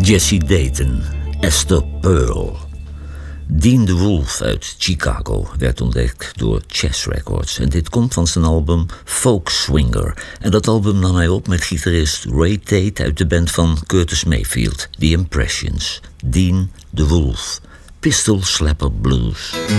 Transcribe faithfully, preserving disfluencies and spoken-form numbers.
Jesse Dayton, Esther Pearl. Dean de Wolf uit Chicago werd ontdekt door Chess Records. En dit komt van zijn album Folk Swinger. En dat album nam hij op met gitarist Ray Tate uit de band van Curtis Mayfield, The Impressions. Dean de Wolf, Pistol Slapper Blues.